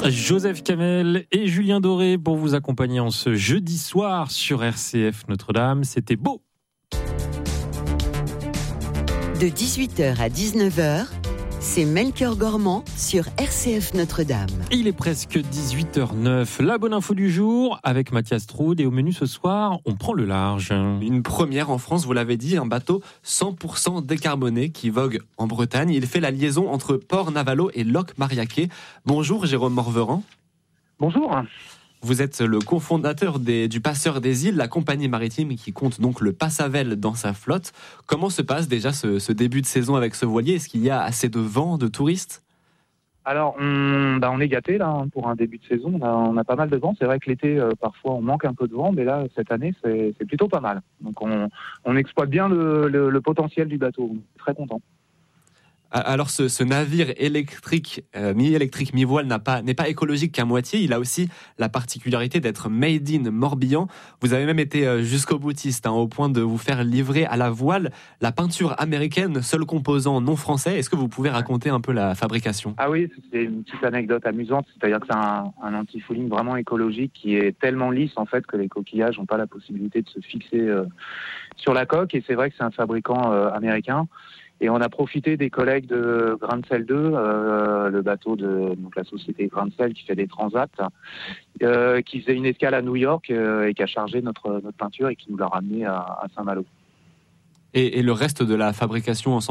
Joseph Kamel et Julien Doré pour vous accompagner en ce jeudi soir sur RCF Notre-Dame. C'était beau. De 18h à 19h, c'est Melchior Gormand sur RCF Notre-Dame. Il est presque 18h09. La bonne info du jour avec Mathias Troude. Et au menu ce soir, on prend le large. Une première en France, vous l'avez dit, un bateau 100% décarboné qui vogue en Bretagne. Il fait la liaison entre Port-Navalo et Locmariaquet. Bonjour Jérôme Morveran. Bonjour. Vous êtes le cofondateur du Passeur des Îles, la compagnie maritime qui compte donc le Passavel dans sa flotte. Comment se passe déjà ce début de saison avec ce voilier ? Est-ce qu'il y a assez de vent, de touristes ? Alors, on est gâtés là pour un début de saison. On a pas mal de vent. C'est vrai que l'été, parfois, on manque un peu de vent, mais là, cette année, c'est plutôt pas mal. Donc, on exploite bien le potentiel du bateau. On est très content. Alors ce navire électrique, mi-électrique, mi-voile n'est pas écologique qu'à moitié. Il a aussi la particularité d'être made in Morbihan. Vous avez même été jusqu'au boutiste, au point de vous faire livrer à la voile la peinture américaine, seul composant non français. Est-ce que vous pouvez raconter un peu la fabrication ? Ah oui, c'est une petite anecdote amusante. C'est-à-dire que c'est un anti-fouling vraiment écologique qui est tellement lisse en fait que les coquillages n'ont pas la possibilité de se fixer sur la coque. Et c'est vrai que c'est un fabricant américain. Et on a profité des collègues de Grain de Sel 2, le bateau de donc la société Grain de Sel qui fait des transats, qui faisait une escale à New York et qui a chargé notre peinture et qui nous l'a ramené à Saint-Malo. Et le reste de la fabrication